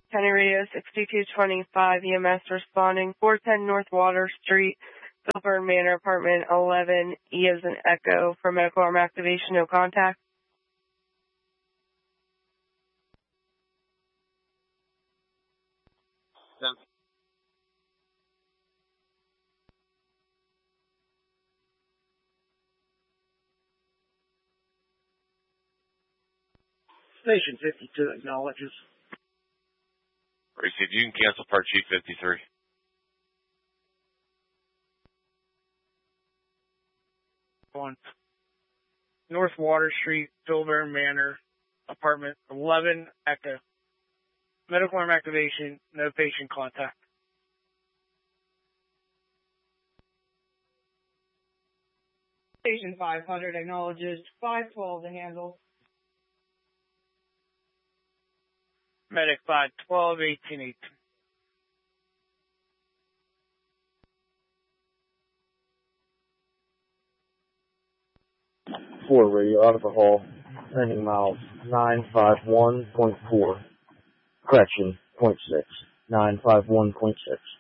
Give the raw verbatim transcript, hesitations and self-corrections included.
County Radio sixty-two twenty-five, E M S responding, four ten North Water Street, Filburn Manor, apartment eleven, E as in Echo, for medical arm activation, no contact. Ten. Station fifty-two acknowledges. Received. You can cancel Part G fifty-three. On North Water Street, Filburn Manor, apartment eleven, Echo. Medical arm activation, no patient contact. Station five hundred acknowledges five twelve to handle. Medic five twelve, eighteen eighteen. four radio out of the hall, landing miles nine five one point four, correction, point six, nine five one point six.